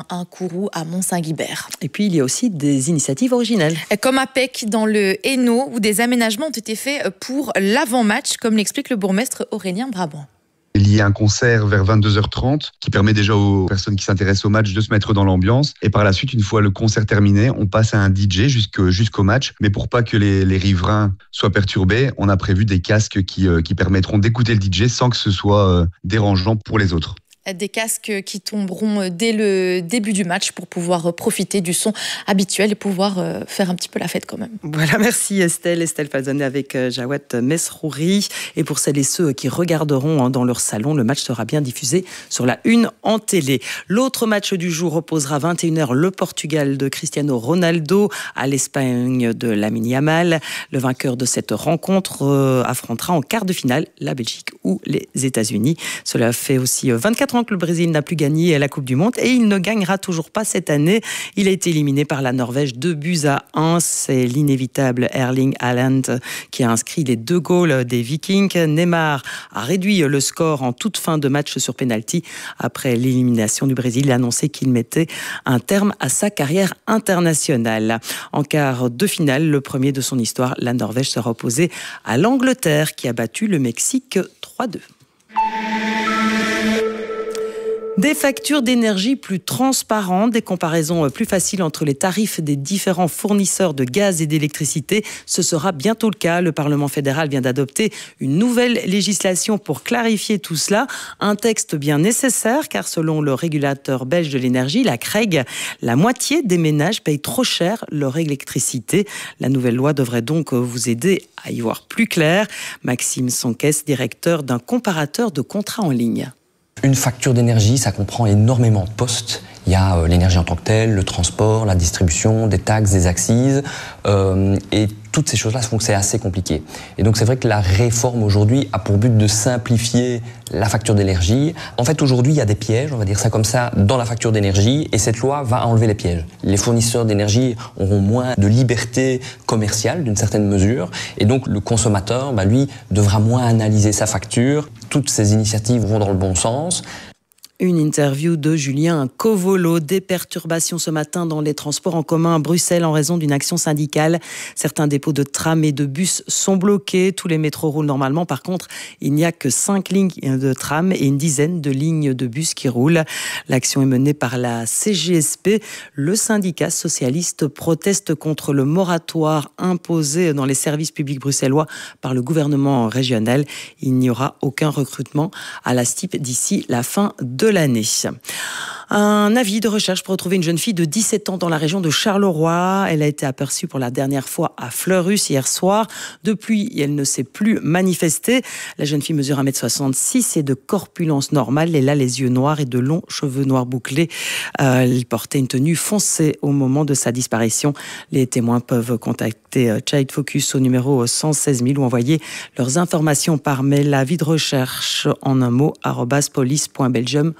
un Kourou à Mont-Saint-Guibert. Et puis, il y a aussi des initiatives originelles. Comme à Pec, dans le Hainaut, où des aménagements ont été faits pour l'avant-match, comme l'explique le bourgmestre Aurélien Brabant. Il y a un concert vers 22h30 qui permet déjà aux personnes qui s'intéressent au match de se mettre dans l'ambiance. Et par la suite, une fois le concert terminé, on passe à un DJ jusqu'au match. Mais pour pas que les riverains soient perturbés, on a prévu des casques qui permettront d'écouter le DJ sans que ce soit dérangeant pour les autres. Des casques qui tomberont dès le début du match pour pouvoir profiter du son habituel et pouvoir faire un petit peu la fête quand même. Voilà, merci Estelle Falzone avec Jawad Mesrouri. Et pour celles et ceux qui regarderont dans leur salon, le match sera bien diffusé sur la Une en télé. L'autre match du jour opposera 21h le Portugal de Cristiano Ronaldo à l'Espagne de Lamine Yamal. Le vainqueur de cette rencontre affrontera en quart de finale la Belgique ou les États-Unis. Cela fait aussi 24 ans que le Brésil n'a plus gagné la Coupe du Monde et il ne gagnera toujours pas cette année. Il a été éliminé par la Norvège 2-1. C'est l'inévitable Erling Haaland qui a inscrit les 2 goals des Vikings. Neymar a réduit le score en toute fin de match sur pénalty. Après l'élimination du Brésil, il a annoncé qu'il mettait un terme à sa carrière internationale. En quart de finale, le premier de son histoire, la Norvège sera opposée à l'Angleterre qui a battu le Mexique 3-2. Des factures d'énergie plus transparentes, des comparaisons plus faciles entre les tarifs des différents fournisseurs de gaz et d'électricité. Ce sera bientôt le cas. Le Parlement fédéral vient d'adopter une nouvelle législation pour clarifier tout cela. Un texte bien nécessaire car selon le régulateur belge de l'énergie, la CREG, la moitié des ménages payent trop cher leur électricité. La nouvelle loi devrait donc vous aider à y voir plus clair. Maxime Sonquès, directeur d'un comparateur de contrats en ligne. Une facture d'énergie, ça comprend énormément de postes. Il y a l'énergie en tant que telle, le transport, la distribution, des taxes, des accises. Et toutes ces choses-là font que c'est assez compliqué. Et donc c'est vrai que la réforme aujourd'hui a pour but de simplifier la facture d'énergie. En fait aujourd'hui il y a des pièges, on va dire ça comme ça, dans la facture d'énergie et cette loi va enlever les pièges. Les fournisseurs d'énergie auront moins de liberté commerciale d'une certaine mesure et donc le consommateur, lui, devra moins analyser sa facture. Toutes ces initiatives vont dans le bon sens. Une interview de Julien Covolo. Des perturbations ce matin dans les transports en commun à Bruxelles en raison d'une action syndicale. Certains dépôts de trams et de bus sont bloqués. Tous les métros roulent normalement. Par contre, il n'y a que 5 lignes de trams et une dizaine de lignes de bus qui roulent. L'action est menée par la CGSP. Le syndicat socialiste proteste contre le moratoire imposé dans les services publics bruxellois par le gouvernement régional. Il n'y aura aucun recrutement à la STIP d'ici la fin de l'année. Un avis de recherche pour retrouver une jeune fille de 17 ans dans la région de Charleroi. Elle a été aperçue pour la dernière fois à Fleurus hier soir. Depuis, elle ne s'est plus manifestée. La jeune fille mesure 1m66 et de corpulence normale. Elle a les yeux noirs et de longs cheveux noirs bouclés. Elle portait une tenue foncée au moment de sa disparition. Les témoins peuvent contacter Child Focus au numéro 116 000 ou envoyer leurs informations par mail. Avis de recherche en un mot @police.belgium.eu.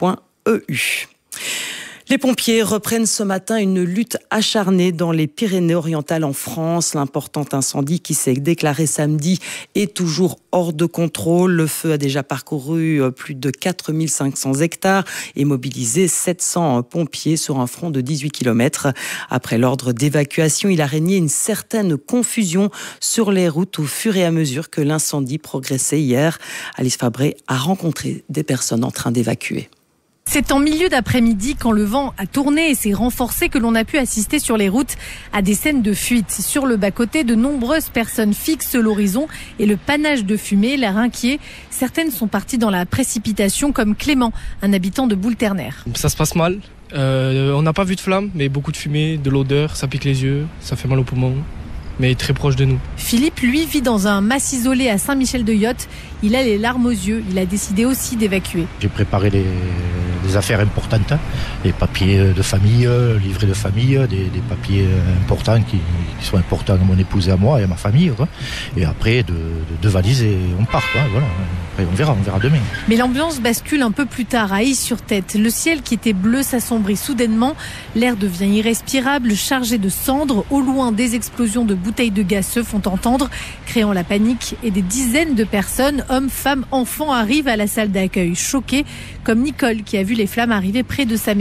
Les pompiers reprennent ce matin une lutte acharnée dans les Pyrénées-Orientales en France. L'important incendie qui s'est déclaré samedi est toujours hors de contrôle. Le feu a déjà parcouru plus de 4500 hectares et mobilisé 700 pompiers sur un front de 18 km. Après l'ordre d'évacuation, il a régné une certaine confusion sur les routes au fur et à mesure que l'incendie progressait hier. Alice Fabré a rencontré des personnes en train d'évacuer. C'est en milieu d'après-midi, quand le vent a tourné et s'est renforcé, que l'on a pu assister sur les routes à des scènes de fuite. Sur le bas-côté, de nombreuses personnes fixent l'horizon et le panache de fumée, l'air inquiet. Certaines sont parties dans la précipitation, comme Clément, un habitant de Boulterner. Ça se passe mal. On n'a pas vu de flamme, mais beaucoup de fumée, de l'odeur, ça pique les yeux, ça fait mal aux poumons. Mais très proche de nous. Philippe, lui, vit dans un mas isolé à Saint-Michel-de-Yotte. Il a les larmes aux yeux. Il a décidé aussi d'évacuer. J'ai préparé des affaires importantes, les papiers de famille, livrets de famille, des papiers importants qui sont importants à mon épouse et à moi et à ma famille. Quoi. Et après, deux valises et on part. Quoi, voilà. Après, on verra demain. Mais l'ambiance bascule un peu plus tard à Is-sur-Tête. Le ciel qui était bleu s'assombrit soudainement. L'air devient irrespirable, chargé de cendres. Au loin, des explosions de bouteilles de gaz se font entendre, créant la panique et des dizaines de personnes, hommes, femmes, enfants, arrivent à la salle d'accueil, choqués, comme Nicole qui a vu les flammes arriver près de sa maison.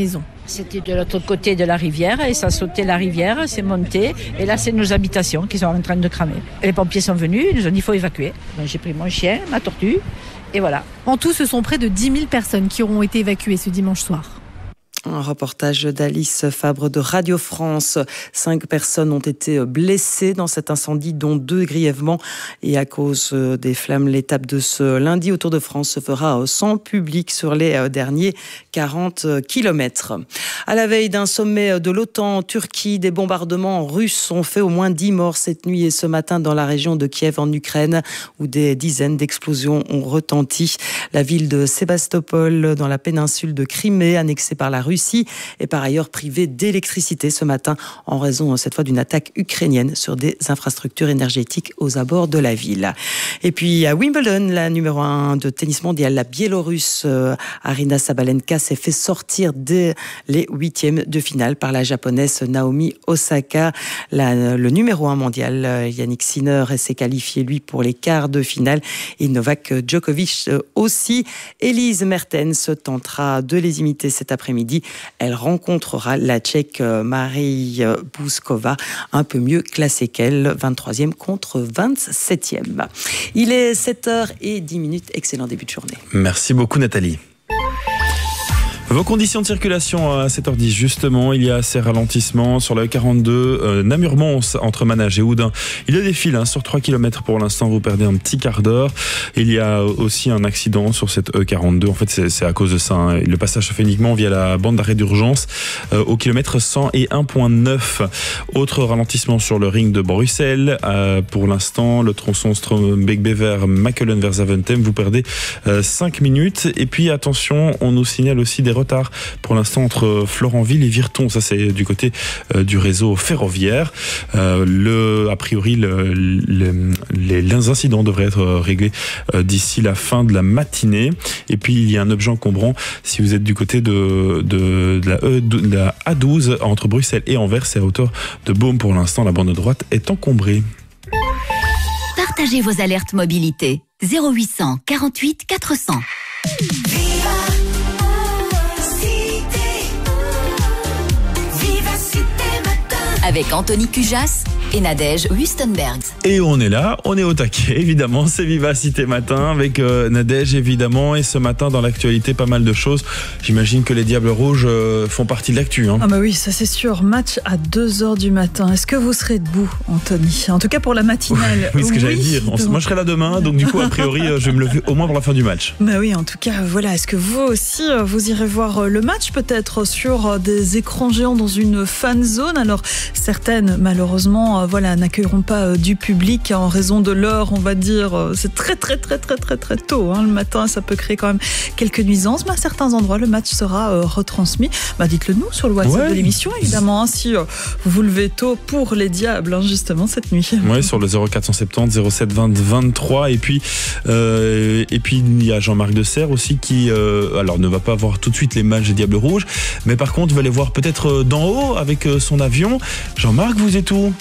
C'était de l'autre côté de la rivière et ça sautait la rivière, c'est monté et là c'est nos habitations qui sont en train de cramer. Et les pompiers sont venus, ils nous ont dit il faut évacuer. Donc, j'ai pris mon chien, ma tortue et voilà. En tout, ce sont près de 10 000 personnes qui auront été évacuées ce dimanche soir. Un reportage d'Alice Fabre de Radio France. 5 personnes ont été blessées dans cet incendie, dont 2 grièvement. Et à cause des flammes, l'étape de ce lundi au Tour de France se fera sans public sur les derniers 40 kilomètres. À la veille d'un sommet de l'OTAN en Turquie, des bombardements russes ont fait au moins 10 morts cette nuit et ce matin dans la région de Kiev en Ukraine, où des dizaines d'explosions ont retenti. La ville de Sébastopol, dans la péninsule de Crimée, annexée par la Russie, est par ailleurs privée d'électricité ce matin en raison cette fois d'une attaque ukrainienne sur des infrastructures énergétiques aux abords de la ville. Et puis à Wimbledon, la numéro 1 de tennis mondial, la Biélorusse Aryna Sabalenka s'est fait sortir dès les 8e de finale par la japonaise Naomi Osaka. Le numéro 1 mondial Yannick Sinner s'est qualifié lui pour les quarts de finale et Novak Djokovic aussi. Elise Mertens tentera de les imiter cet après-midi. Elle rencontrera la Tchèque Marie Bouskova, un peu mieux classée qu'elle, 23e contre 27e. Il est 7h10. Excellent début de journée. Merci beaucoup Nathalie. Vos conditions de circulation à 7h10, justement, il y a ces ralentissements sur la E42 Namur-Mons entre Manage et Oudin. Il y a des files sur 3 km pour l'instant, vous perdez un petit quart d'heure. Il y a aussi un accident sur cette E42, en fait c'est à cause de ça. Le passage se fait uniquement via la bande d'arrêt d'urgence au kilomètre 101.9. Autre ralentissement sur le ring de Bruxelles. Pour l'instant, le tronçon Strombeek-Bever, Makelen vers Zaventem, vous perdez 5 minutes. Et puis attention, on nous signale aussi des retards pour l'instant entre Florenville et Virton. Ça c'est du côté du réseau ferroviaire. A priori les incidents devraient être réglés d'ici la fin de la matinée. Et puis il y a un objet encombrant si vous êtes du côté de la A12 entre Bruxelles et Anvers. C'est à hauteur de Beaume pour l'instant. La bande de droite est encombrée. Partagez vos alertes mobilité 0800 48 400. Avec Anthony Cujas et Nadège Wustenberg. Et on est là, on est au taquet, évidemment, c'est Vivacité Matin avec Nadège, évidemment, et ce matin dans l'actualité, pas mal de choses. J'imagine que les Diables Rouges font partie de l'actu. Ah bah oui, ça c'est sûr, match à 2h du matin. Est-ce que vous serez debout, Anthony? En tout cas pour la matinale. Oui, ce que j'allais dire. Moi je serai là demain, donc du coup, a priori, je vais me lever au moins pour la fin du match. Bah oui, en tout cas, voilà. Est-ce que vous aussi, vous irez voir le match, peut-être sur des écrans géants dans une fan zone? Alors, certaines, malheureusement, n'accueilleront pas du public en raison de l'heure, on va dire. C'est très tôt le matin, ça peut créer quand même quelques nuisances, mais à certains endroits, le match sera retransmis. Dites-le nous sur le WhatsApp de l'émission, évidemment, si vous vous levez tôt pour les Diables, justement, cette nuit. Oui, sur le 0470 07 20 23. Et puis il y a Jean-Marc Desserre aussi qui, alors ne va pas voir tout de suite les matchs des Diables Rouges, mais par contre va les voir peut-être d'en haut avec son avion. Jean-Marc, vous êtes où?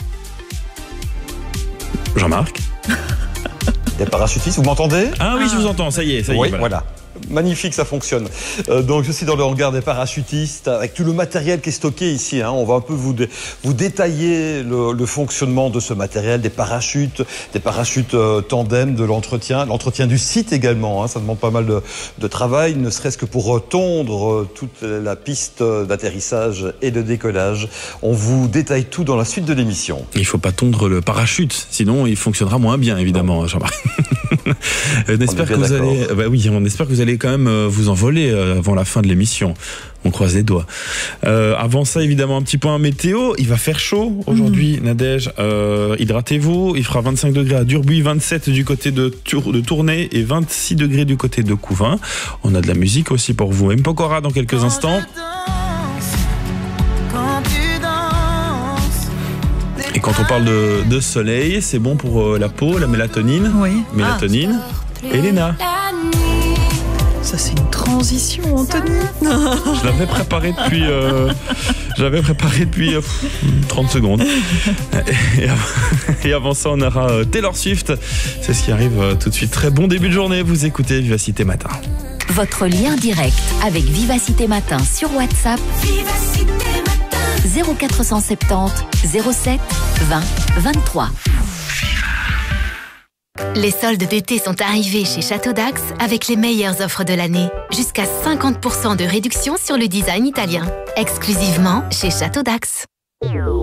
Jean-Marc? Des parachutistes, vous m'entendez? Ah oui, je vous entends, ça y est. Oui, voilà. Magnifique, ça fonctionne. Donc je suis dans le hangar des parachutistes avec tout le matériel qui est stocké ici. On va un peu vous détailler le fonctionnement de ce matériel, des parachutes tandem, de l'entretien du site également. Ça demande pas mal de travail, ne serait-ce que pour tondre toute la piste d'atterrissage et de décollage. On vous détaille tout dans la suite de l'émission. Il ne faut pas tondre le parachute, sinon il fonctionnera moins bien, évidemment, Jean-Marc. On espère que vous allez quand même vous envoler avant la fin de l'émission. On croise les doigts. Avant ça, évidemment, un petit point météo. Il va faire chaud aujourd'hui, Nadège. Hydratez-vous. Il fera 25 degrés à Durbuy, 27 du côté de Tournai et 26 degrés du côté de Couvain. On a de la musique aussi pour vous. Mpokora dans quelques instants. Et quand on parle de soleil, c'est bon pour la peau, la mélatonine. Oui. Mélatonine. Elena. Ça, c'est une transition, Anthony. Je l'avais préparé depuis 30 secondes. Et avant ça, on aura Taylor Swift. C'est ce qui arrive tout de suite. Très bon début de journée. Vous écoutez Vivacité Matin. votre lien direct avec Vivacité Matin sur WhatsApp. Vivacité Matin. 0470 07 20 23. Les soldes d'été sont arrivés chez Château d'Ax avec les meilleures offres de l'année. Jusqu'à 50% de réduction sur le design italien. Exclusivement chez Château d'Ax.